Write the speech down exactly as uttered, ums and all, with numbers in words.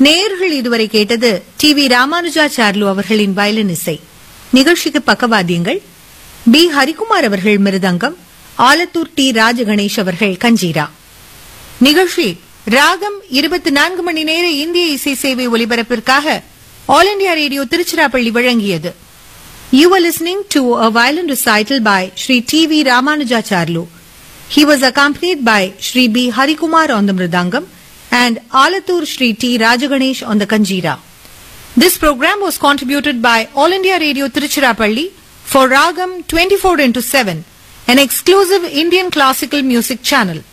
நேயர்கள் இதுவரை கேட்டது டி வி ராமானுஜாச்சார்லு அவர்களின் வயலின் இசை. நிகழ்ச்சிக்கு பக்கவாத்தியங்கள் பி ஹரிகுமார் அவர்கள் மிருதங்கம், ஆலத்தூர் டி ராஜகணேஷ் அவர்கள் கஞ்சீரா. நிகழ்ச்சி ராகம் இருபத்தி நான்கு மணி நேர இந்திய இசை சேவை ஒலிபரப்பிற்காக ஆல் இண்டியா ரேடியோ திருச்சிராப்பள்ளி வழங்கியது. You were listening to a violin recital by Shri T V Ramanujacharlu. He was accompanied by Shri B Harikumar on the mridangam and Alathur Shri T Rajaganesh on the kanjira. This program was contributed by All India Radio Tiruchirappalli for Ragam twenty-four into seven, an exclusive Indian classical music channel.